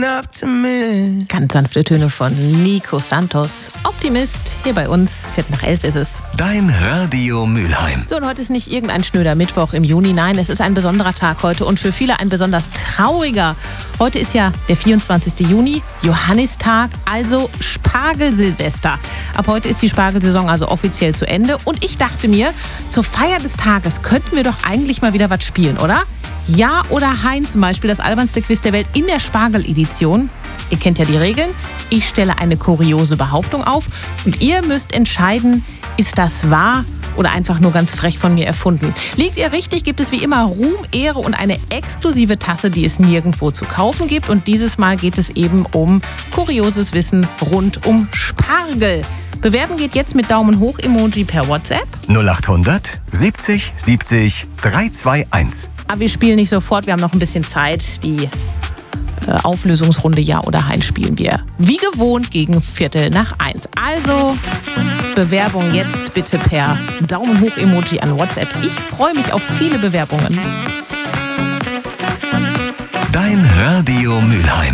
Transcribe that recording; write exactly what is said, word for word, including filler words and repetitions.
up to me. Ganz sanfte Töne von Nico Santos. Optimist, hier bei uns, Viertel nach elf ist es. Dein Radio Mülheim. So, und heute ist nicht irgendein schnöder Mittwoch im Juni. Nein, es ist ein besonderer Tag heute und für viele ein besonders trauriger. Heute ist ja der vierundzwanzigster Juni, Johannistag, also Spargelsilvester. Ab heute ist die Spargelsaison also offiziell zu Ende. Und ich dachte mir, zur Feier des Tages könnten wir doch eigentlich mal wieder was spielen, oder? Ja oder Hein zum Beispiel, das albernste Quiz der Welt in der Spargel-Edition. Ihr kennt ja die Regeln. Ich stelle eine kuriose Behauptung auf und ihr müsst entscheiden, ist das wahr oder einfach nur ganz frech von mir erfunden. Liegt ihr richtig, gibt es wie immer Ruhm, Ehre und eine exklusive Tasse, die es nirgendwo zu kaufen gibt. Und dieses Mal geht es eben um kurioses Wissen rund um Spargel. Bewerben geht jetzt mit Daumen hoch Emoji per WhatsApp. null achthundert siebzig siebzig dreihundertzweiundzwanzig. Aber wir spielen nicht sofort, wir haben noch ein bisschen Zeit. Die äh, Auflösungsrunde Ja oder Hein spielen wir wie gewohnt gegen Viertel nach eins. Also Bewerbung jetzt bitte per Daumen hoch Emoji an WhatsApp. Ich freue mich auf viele Bewerbungen. Dein Radio Mülheim.